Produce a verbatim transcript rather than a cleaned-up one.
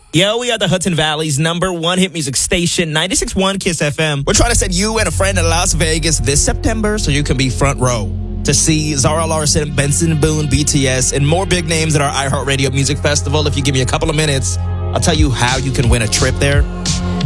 Yo, we are the Hudson Valley's number one hit music station, ninety-six point one Kiss F M. We're trying to send you and a friend to Las Vegas this September so you can be front row to see Zara Larsson, Benson Boone, B T S, and more big names at our iHeartRadio Music Festival. If you give me a couple of minutes, I'll tell you how you can win a trip there.